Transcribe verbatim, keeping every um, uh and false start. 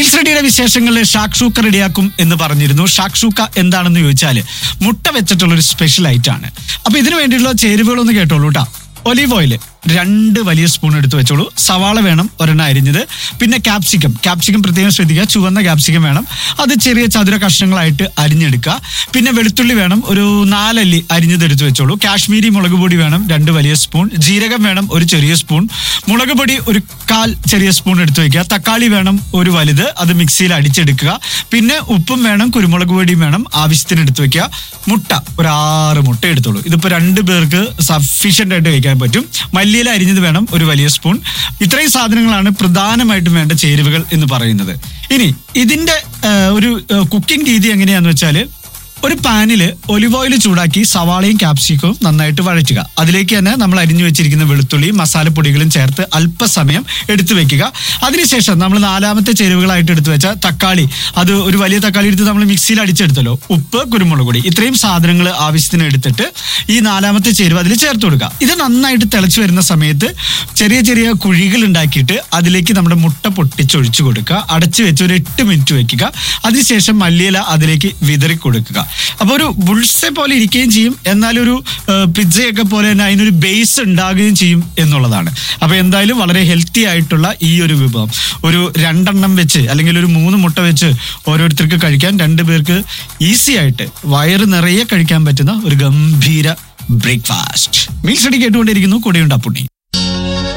Meals റെഡിയുടെ വിശേഷങ്ങളിൽ ഷാക്ഷൂക്ക റെഡിയാക്കും എന്ന് പറഞ്ഞിരുന്നു. ഷാക്ഷൂക്ക എന്താണെന്ന് ചോദിച്ചാൽ മുട്ട വെച്ചിട്ടുള്ള ഒരു സ്പെഷ്യൽ ഐറ്റം ആണ്. അപ്പൊ ഇതിനു വേണ്ടിയുള്ള ചേരുവകളൊന്ന് കേട്ടോളൂ കേട്ടോ. ഒലീവ് ഓയിൽ രണ്ട് വലിയ സ്പൂൺ എടുത്ത് വെച്ചോളൂ. സവാള വേണം ഒരെണ്ണം അരിഞ്ഞത്. പിന്നെ ക്യാപ്സിക്കം ക്യാപ്സിക്കം പ്രത്യേകം ശ്രദ്ധിക്കുക, ചുവന്ന ക്യാപ്സിക്കം വേണം, അത് ചെറിയ ചതുര കഷ്ണങ്ങളായിട്ട് അരിഞ്ഞെടുക്കുക. പിന്നെ വെളുത്തുള്ളി വേണം, ഒരു നാലല്ലി അരിഞ്ഞത് എടുത്ത് വെച്ചോളൂ. കാശ്മീരി മുളക് പൊടി വേണം രണ്ട് വലിയ സ്പൂൺ. ജീരകം വേണം ഒരു ചെറിയ സ്പൂൺ. മുളക് പൊടി ഒരു കാൽ ചെറിയ സ്പൂൺ എടുത്ത് വെക്കുക. തക്കാളി വേണം ഒരു വലുത്, അത് മിക്സിയിൽ അടിച്ചെടുക്കുക. പിന്നെ ഉപ്പും വേണം, കുരുമുളക് പൊടിയും വേണം, ആവശ്യത്തിന് എടുത്ത് വെക്കുക. മുട്ട ഒരു ആറ് മുട്ട എടുത്തോളൂ. ഇതിപ്പോ രണ്ട് പേർക്ക് സഫീഷ്യന്റ് ആയിട്ട് കഴിക്കാൻ പറ്റും. മല്ലിയില അരിഞ്ഞത് വേണം ഒരു വലിയ സ്പൂൺ. ഇത്രയും സാധനങ്ങളാണ് പ്രധാനമായിട്ടും വേണ്ട ചേരുവകൾ എന്ന് പറയുന്നത്. ഇനി ഇതിന്റെ ഒരു കുക്കിംഗ് രീതി എങ്ങനെയാന്ന് വെച്ചാല്, ഒരു പാനിൽ ഒലിവ് ഓയിൽ ചൂടാക്കി സവാളയും ക്യാപ്സിക്കവും നന്നായിട്ട് വഴറ്റുക. അതിലേക്ക് തന്നെ നമ്മൾ അരിഞ്ഞു വെച്ചിരിക്കുന്ന വെളുത്തുള്ളിയും മസാലപ്പൊടികളും ചേർത്ത് അല്പസമയം എടുത്തു വെക്കുക. അതിനുശേഷം നമ്മൾ നാലാമത്തെ ചേരുവകളായിട്ട് എടുത്തു വെച്ച തക്കാളി, അത് ഒരു വലിയ തക്കാളി എടുത്ത് നമ്മൾ മിക്സിയിൽ അടിച്ചെടുത്തല്ലോ. ഉപ്പ്, കുരുമുളക് പൊടി, ഇത്രയും സാധനങ്ങൾ ആവശ്യത്തിന് എടുത്തിട്ട് ഈ നാലാമത്തെ ചേരുവ അതിൽ ചേർത്ത് കൊടുക്കുക. ഇത് നന്നായിട്ട് തിളച്ചു വരുന്ന സമയത്ത് ചെറിയ ചെറിയ കുഴികൾ ഉണ്ടാക്കിയിട്ട് അതിലേക്ക് നമ്മുടെ മുട്ട പൊട്ടിച്ചൊഴിച്ചു കൊടുക്കുക. അടച്ചു വെച്ച് ഒരു എട്ട് മിനിറ്റ് വെക്കുക. അതിനുശേഷം മല്ലിയില അതിലേക്ക് വിതറി കൊടുക്കുക. അപ്പൊ ഒരു ബുൾസെ പോലെ ഇരിക്കുകയും ചെയ്യും, എന്നാലൊരു പിസ്സയൊക്കെ പോലെ തന്നെ അതിനൊരു ബേസ് ഉണ്ടാകുകയും ചെയ്യും എന്നുള്ളതാണ്. അപ്പൊ എന്തായാലും വളരെ ഹെൽത്തി ആയിട്ടുള്ള ഈ ഒരു വിഭവം ഒരു രണ്ടെണ്ണം വെച്ച് അല്ലെങ്കിൽ ഒരു മൂന്ന് മുട്ട വെച്ച് ഓരോരുത്തർക്ക് കഴിക്കാൻ, രണ്ടു പേർക്ക് ഈസി ആയിട്ട് വയറ് നിറയെ കഴിക്കാൻ പറ്റുന്ന ഒരു ഗംഭീര ബ്രേക്ക്ഫാസ്റ്റ്. മീൽസ് റെഡി കേട്ടുകൊണ്ടിരിക്കുന്നു. കൂടെയുണ്ട് അപ്പുണ്ണി.